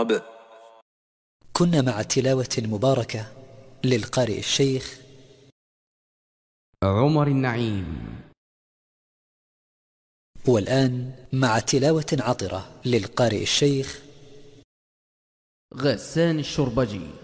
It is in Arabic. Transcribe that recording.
الطرب. كنا مع تلاوة مباركة للقارئ الشيخ عمر النعيم. والآن مع تلاوة عطرة للقارئ الشيخ غسان الشربجي.